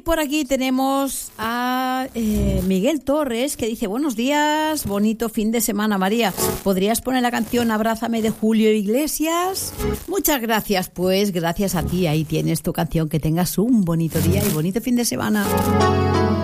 por aquí tenemos a Miguel Torres, que dice: buenos días, bonito fin de semana, María. ¿Podrías poner la canción Abrázame de Julio Iglesias? Muchas gracias, pues gracias a ti. Ahí tienes tu canción. Que tengas un bonito día y bonito fin de semana.